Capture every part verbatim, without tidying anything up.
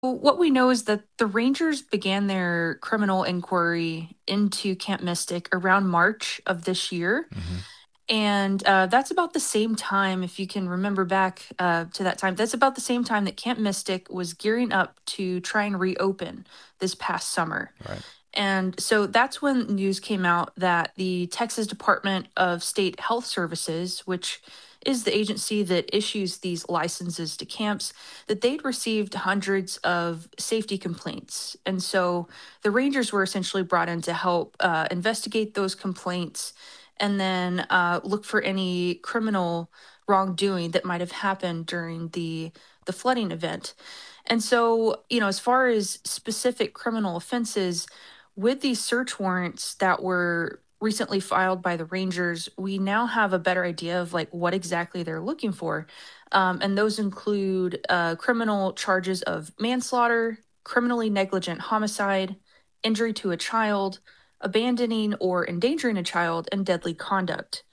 What we know is that the Rangers began their criminal inquiry into Camp Mystic around March of this year. Hmm. And uh, that's about the same time, if you can remember back uh, to that time, that's about the same time that Camp Mystic was gearing up to try and reopen this past summer. Right. And so that's when news came out that the Texas Department of State Health Services, which is the agency that issues these licenses to camps, that they'd received hundreds of safety complaints. And so the Rangers were essentially brought in to help uh, investigate those complaints and then uh, look for any criminal wrongdoing that might have happened during the the flooding event. And so, you know, as far as specific criminal offenses, with these search warrants that were recently filed by the Rangers, we now have a better idea of like what exactly they're looking for. Um, and those include uh, criminal charges of manslaughter, criminally negligent homicide, injury to a child, abandoning or endangering a child, and deadly conduct.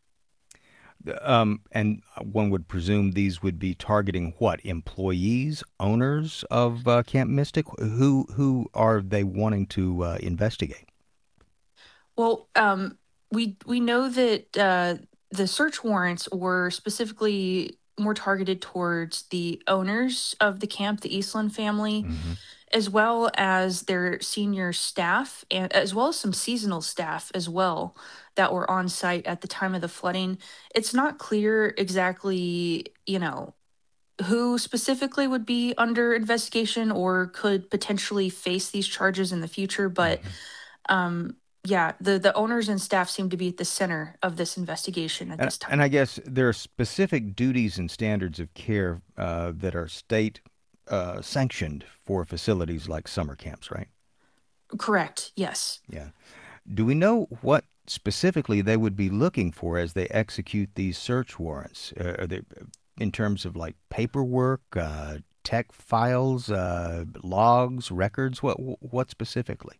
Um, and one would presume these would be targeting what? Employees, owners of uh, Camp Mystic? Who who are they wanting to uh, investigate? Well, um, we we know that uh, the search warrants were specifically more targeted towards the owners of the camp, the Eastland family, Hmm. as well as their senior staff, and as well as some seasonal staff as well that were on site at the time of the flooding. It's not clear exactly, you know, who specifically would be under investigation or could potentially face these charges in the future, but Hmm. um, yeah, the the owners and staff seem to be at the center of this investigation at And this and time. I guess there are specific duties and standards of care uh, that are state uh, sanctioned for facilities like summer camps, right? Correct. Yes. Yeah. Do we know what specifically they would be looking for as they execute these search warrants? Uh, are they in terms of like paperwork, uh, tech files, uh, logs, records? What what specifically?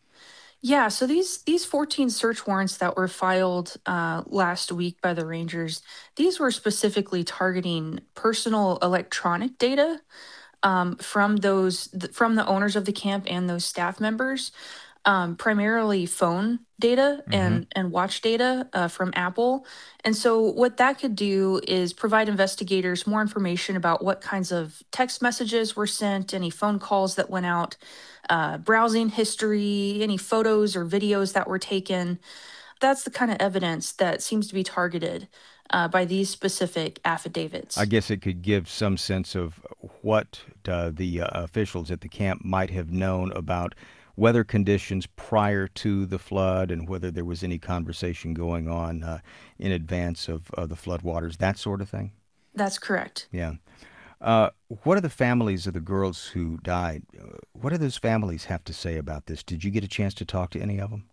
Yeah, so these these fourteen search warrants that were filed uh, last week by the Rangers, these were specifically targeting personal electronic data um, from those th- from the owners of the camp and those staff members, um, primarily phone data Hmm. and and watch data uh, from Apple. And so what that could do is provide investigators more information about what kinds of text messages were sent, any phone calls that went out, uh, browsing history, any photos or videos that were taken. That's the kind of evidence that seems to be targeted uh, by these specific I affidavits. guess it could give some sense of what uh, the uh, officials at the camp might have known about weather conditions prior to the flood and whether there was any conversation going on uh, in advance of, of the floodwaters, that sort of thing. That's correct. Yeah. Uh, what are the families of the girls who died? Uh, What do those families have to say about this? Did you get a chance to talk to any of them?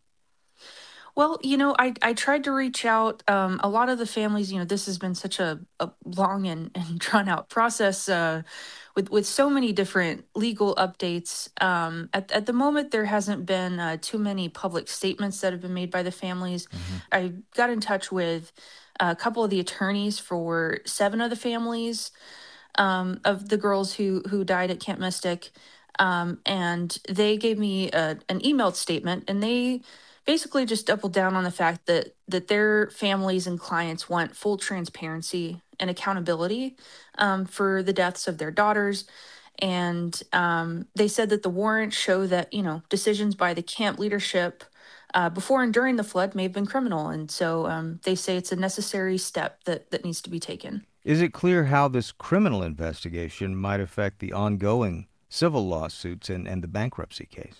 Well, you know, I I tried to reach out. Um, a lot of the families, you know, this has been such a, a long and, and drawn out process uh, with with so many different legal updates. Um, at at the moment, there hasn't been uh, too many public statements that have been made by the families. Hmm. I got in touch with a couple of the attorneys for seven of the families um, of the girls who who died at Camp Mystic, um, and they gave me a, an emailed statement, and they basically just doubled down on the fact that that their families and clients want full transparency and accountability um, for the deaths of their daughters. And um, they said that the warrants show that you know decisions by the camp leadership uh, before and during the flood may have been criminal, and so um, they say it's a necessary step that that needs to be taken. Is it clear how this criminal investigation might affect the ongoing civil lawsuits and, and the bankruptcy case?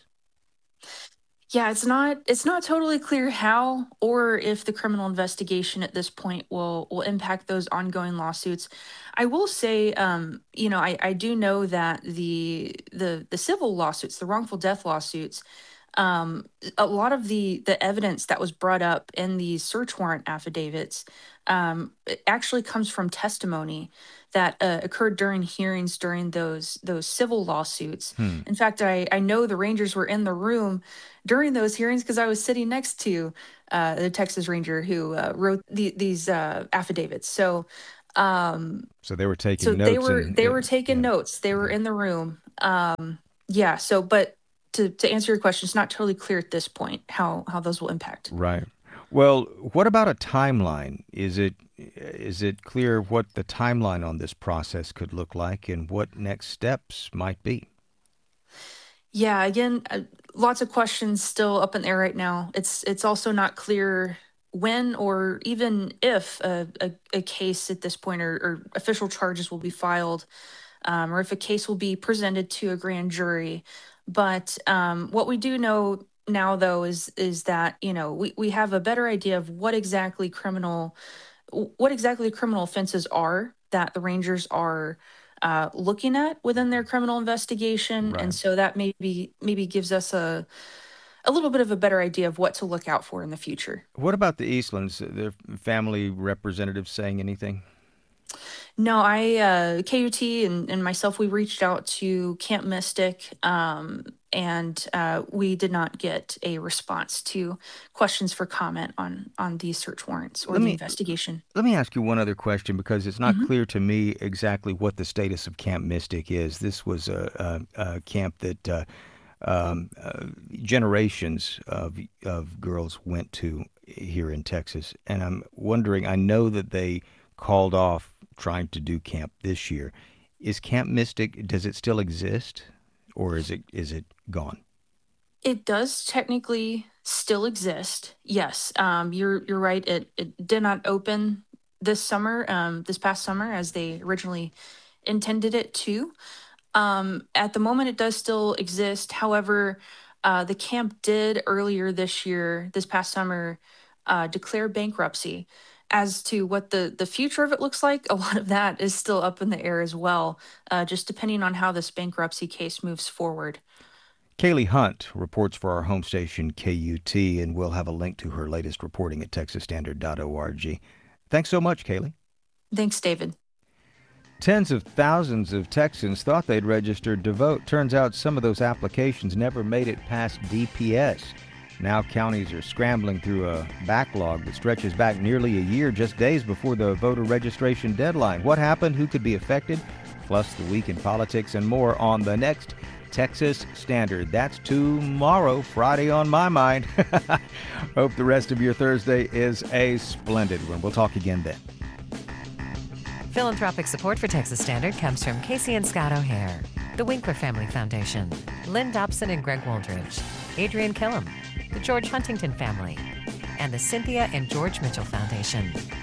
Yeah, it's not it's not totally clear how or if the criminal investigation at this point will will impact those ongoing lawsuits. I will say, um, you know, I, I do know that the the the civil lawsuits, the wrongful death lawsuits, um, a lot of the the evidence that was brought up in these search warrant affidavits um, it actually comes from testimony that uh, occurred during hearings during those those civil lawsuits. Hmm. In fact, I I know the Rangers were in the room during those hearings because I was sitting next to uh, the Texas Ranger who uh, wrote the, these uh, affidavits. So, um, So they were so taking they notes were and, they were and taking yeah, notes. They were yeah. in the room. Um, yeah. So, but to, to answer your question, it's not totally clear at this point how, how those will impact. Right. Well, what about a timeline? Is it is it clear what the timeline on this process could look like and what next steps might be? Yeah, again, uh, lots of questions still up in the air right now. It's it's also not clear when or even if a, a, a case at this point or, or official charges will be filed, um, or if a case will be presented to a grand jury. But um, what we do know now, though, is is that you know we, we have a better idea of what exactly criminal what exactly criminal offenses are that the Rangers are uh, looking at within their criminal investigation, and Right. so that maybe maybe gives us a a little bit of a better idea of what to look out for in the future. What about the Eastlands? Their family representatives saying anything? No, I uh, K U T and, and myself, we reached out to Camp Mystic, um, and uh, we did not get a response to questions for comment on on these search warrants or Let the me investigation. let me ask you one other question because it's not Mhm. clear to me exactly what the status of Camp Mystic is. This was a, a, a camp that uh, um, uh, generations of of girls went to here in Texas, and I'm wondering. I know that they called off trying to do camp this year. Is Camp Mystic? Does it still exist, or is it is it gone? It does technically still exist. Yes, um, you're you're right. It it did not open this summer, um, this past summer, as they originally intended it to. Um, at the moment, it does still exist. However, uh, the camp did earlier this year, this past summer, uh, declare bankruptcy. As to what the the future of it looks like, a lot of that is still up in the air as well, uh, just depending on how this bankruptcy case moves forward. Kaylee Hunt reports for our home station K U T, and we'll have a link to her latest reporting at texas standard dot org. Thanks so much, Kaylee. Thanks, David. Tens of thousands of Texans thought they'd registered to vote. Turns out some of those applications never made it past D P S. Now counties are scrambling through a backlog that stretches back nearly a year, just days before the voter registration deadline. What happened? Who could be affected? Plus the week in politics and more on the next Texas Standard. That's tomorrow, Friday on my mind. Hope the rest of your Thursday is a splendid one. We'll talk again then. Philanthropic support for Texas Standard comes from Casey and Scott O'Hare, the Winkler Family Foundation, Lynn Dobson and Greg Wooldridge, Adrian Killam, the George Huntington Family, and the Cynthia and George Mitchell Foundation.